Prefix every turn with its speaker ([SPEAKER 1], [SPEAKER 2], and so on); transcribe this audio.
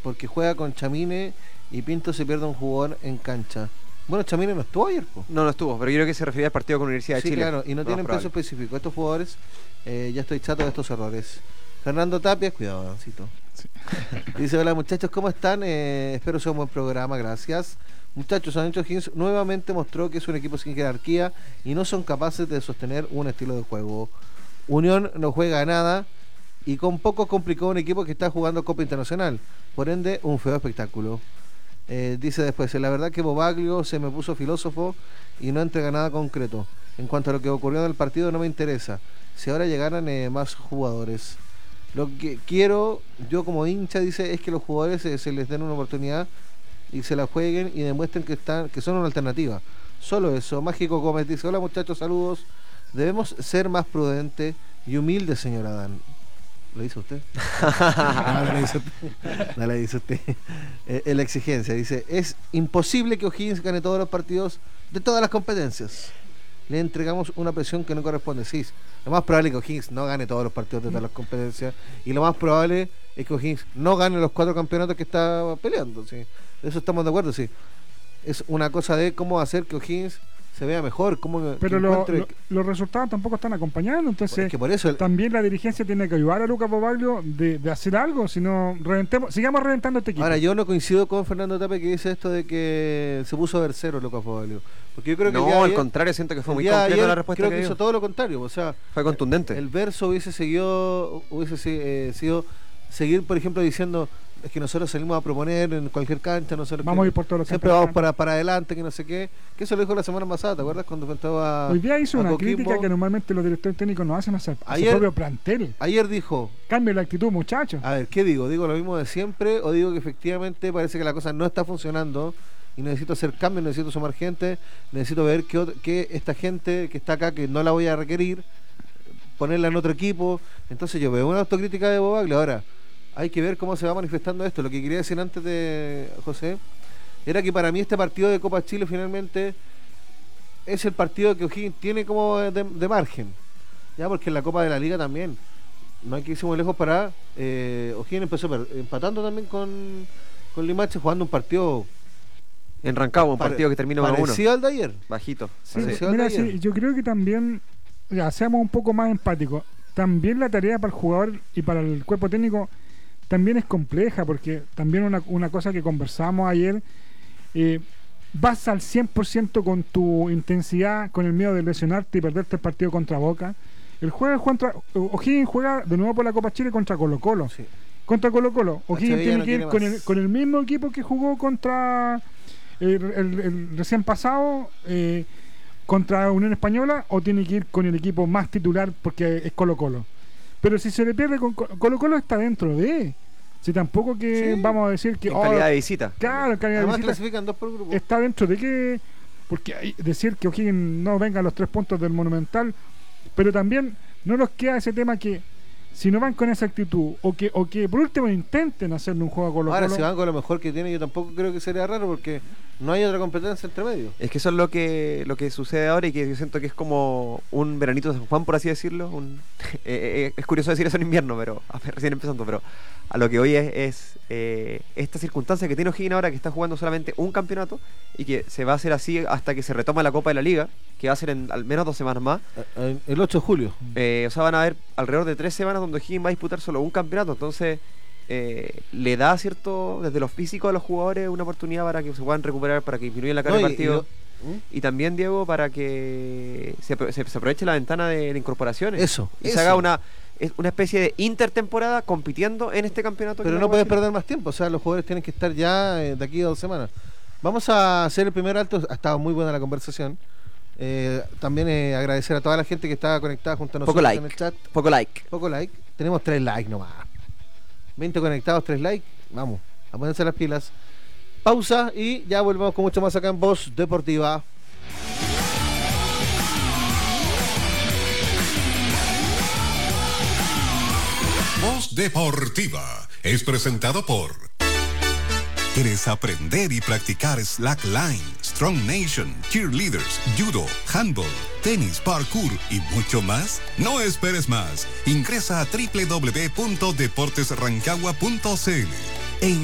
[SPEAKER 1] porque juega con Chamine y Pinto se pierde un jugador en cancha. Bueno, Chamine no estuvo ayer, po.
[SPEAKER 2] No estuvo, pero yo creo que se refería al partido con Universidad de Chile.
[SPEAKER 1] Claro, y no tienen peso específico. Estos jugadores, ya estoy chato de estos errores. Fernando Tapia, cuidado, Dancito. Sí. Dice, hola muchachos, ¿cómo están? Espero sea un buen programa, gracias. Muchachos, San Antonio Higgins nuevamente mostró que es un equipo sin jerarquía y no son capaces de sostener un estilo de juego. Unión no juega a nada y con poco complicó un equipo que está jugando Copa Internacional. Por ende, un feo espectáculo. Dice después, la verdad que Bobaglio se me puso filósofo y no entrega nada concreto. En cuanto a lo que ocurrió en el partido, no me interesa. Si ahora llegaran más jugadores. Lo que quiero, yo como hincha, dice, es que los jugadores se les den una oportunidad y se la jueguen y demuestren que son una alternativa. Solo eso. Mágico Gómez dice, hola muchachos, saludos. Debemos ser más prudentes y humildes, señor Adán. ¿Lo dice usted? No lo dice usted. No lo dice usted. La exigencia, dice, es imposible que O'Higgins gane todos los partidos de todas las competencias. Le entregamos una presión que no corresponde. Sí, lo más probable es que O'Higgins no gane todos los partidos de todas las competencias y lo más probable es que O'Higgins no gane los 4 campeonatos que está peleando. ¿Sí? De eso estamos de acuerdo, sí. Es una cosa de cómo hacer que O'Higgins se vea mejor.
[SPEAKER 3] Pero los resultados tampoco están acompañando, entonces
[SPEAKER 1] es que por eso
[SPEAKER 3] también la dirigencia tiene que ayudar a Lucas Bobaglio de hacer algo, si no sigamos reventando este equipo.
[SPEAKER 1] Ahora, yo no coincido con Fernando Tapia que dice esto de que se puso a ver cero Lucas Bobaglio, porque yo creo que
[SPEAKER 2] al contrario, siento que fue muy completa la respuesta.
[SPEAKER 1] Creo que hizo todo lo contrario, o sea,
[SPEAKER 2] fue contundente.
[SPEAKER 1] El verso hubiese sido seguir, por ejemplo, diciendo es que nosotros salimos a proponer en cualquier cancha, nosotros
[SPEAKER 3] vamos a ir por todos los
[SPEAKER 1] siempre vamos para adelante, que no sé qué, que eso lo dijo la semana pasada, ¿te acuerdas? Cuando enfrentaba
[SPEAKER 3] hoy día hizo una Coquimbo, crítica que normalmente los directores técnicos no hacen a su propio plantel.
[SPEAKER 1] Ayer dijo,
[SPEAKER 3] cambia la actitud, muchachos.
[SPEAKER 1] A ver, ¿qué digo? ¿Digo lo mismo de siempre o digo que efectivamente parece que la cosa no está funcionando y necesito hacer cambios, necesito sumar gente, necesito ver que esta gente que está acá, que no la voy a requerir, ponerla en otro equipo? Entonces yo veo una autocrítica de Bobaglio. Ahora hay que ver cómo se va manifestando esto. Lo que quería decir antes de José era que para mí este partido de Copa Chile finalmente es el partido que O'Higgins tiene como de margen, ya, porque en la Copa de la Liga también no hay que irse muy lejos para O'Higgins empezó empatando también con Limache, jugando un partido
[SPEAKER 2] en Rancagua, un partido que terminó 1-1.
[SPEAKER 1] Parecido al de ayer.
[SPEAKER 2] Bajito.
[SPEAKER 3] Sí, mira, sí, yo creo que también, ya, seamos un poco más empáticos. También la tarea para el jugador y para el cuerpo técnico también es compleja, porque también una cosa que conversamos ayer, vas al 100% con tu intensidad, con el miedo de lesionarte y perderte el partido contra Boca. O'Higgins juega de nuevo por la Copa Chile contra Colo-Colo. Sí. Contra Colo-Colo. O'Higgins tiene que ir con el mismo equipo que jugó contra el recién pasado, contra Unión Española, o tiene que ir con el equipo más titular porque es Colo-Colo. Pero si se le pierde con Colo-Colo, está dentro de. Si tampoco que vamos a decir que.
[SPEAKER 2] En calidad de visita.
[SPEAKER 3] Claro, calidad
[SPEAKER 1] además
[SPEAKER 3] de visita.
[SPEAKER 1] Clasifican 2 por grupo.
[SPEAKER 3] Está dentro de que. Porque decir que O'Higgins no venga a los 3 puntos del Monumental. Pero también no nos queda ese tema que si no van con esa actitud, o que por último intenten hacerle un juego a Colo-Colo.
[SPEAKER 1] Ahora, si van con lo mejor que tiene, yo tampoco creo que sería raro, porque no hay otra competencia entre medio.
[SPEAKER 2] Es que eso es lo que sucede ahora, y que yo siento que es como un veranito de San Juan, por así decirlo. Es curioso decir eso en invierno, pero recién empezando, pero a lo que hoy es esta circunstancia que tiene O'Higgins ahora, que está jugando solamente un campeonato y que se va a hacer así hasta que se retoma la Copa de la Liga, que va a ser en al menos 2 semanas más.
[SPEAKER 1] El 8 de julio.
[SPEAKER 2] O sea, van a haber alrededor de 3 semanas donde O'Higgins va a disputar solo un campeonato. Entonces le da cierto, desde lo físico a los jugadores, una oportunidad para que se puedan recuperar, para que disminuyan la carga de partido. Y también, Diego, para que se aproveche la ventana de incorporaciones.
[SPEAKER 1] Eso.
[SPEAKER 2] Y se haga una especie de intertemporada compitiendo en este campeonato.
[SPEAKER 1] Pero no puedes perder más tiempo, o sea, los jugadores tienen que estar ya de aquí a 2 semanas. Vamos a hacer el primer alto. Ha estado muy buena la conversación. También agradecer a toda la gente que está conectada junto a nosotros en el chat.
[SPEAKER 2] Poco like.
[SPEAKER 1] Tenemos 3 likes nomás. 20 conectados, 3 likes. Vamos, a ponerse las pilas. Pausa y ya volvemos con mucho más acá en Voz Deportiva.
[SPEAKER 4] Voz Deportiva es presentado por... ¿Quieres aprender y practicar slackline, Strong Nation, cheerleaders, judo, handball, tenis, parkour y mucho más? No esperes más. Ingresa a www.deportesrancagua.cl